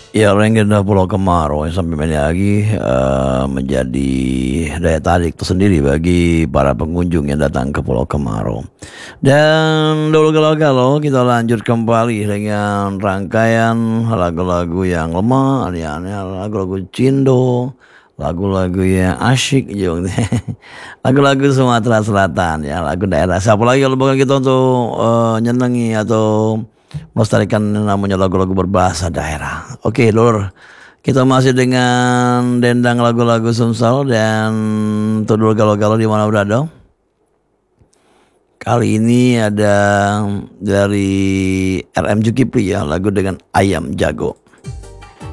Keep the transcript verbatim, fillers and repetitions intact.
Ya, legenda Pulau Kemarau yang sampai ini lagi eh, menjadi daya tarik tersendiri bagi para pengunjung yang datang ke Pulau Kemarau. Dan dulu kalau kita lanjut kembali dengan rangkaian lagu-lagu yang lemah, aneh-aneh, lagu-lagu Cindo, lagu-lagu yang asyik juga, lagu-lagu Sumatera Selatan ya, lagu daerah. Siapa lagi kalau bukan kita untuk eh, nyenengi atau melestarikan namanya lagu-lagu berbahasa daerah. Oke, Lur. Kita masih dengan dendang lagu-lagu Sumsel dan Tudul Galau-Galau di mana berada. Kali ini ada dari R M Zulkifli ya, lagu dengan Ayam Jago.